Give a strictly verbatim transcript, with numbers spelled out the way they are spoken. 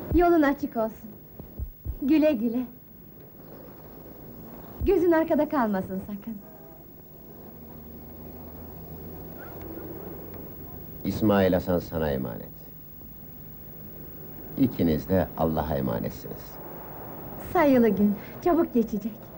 Yolun açık olsun. Güle güle. Gözün arkada kalmasın sakın. İsmail Hasan sana emanet. İkiniz de Allah'a emanetsiniz. Sayılı gün, çabuk geçecek.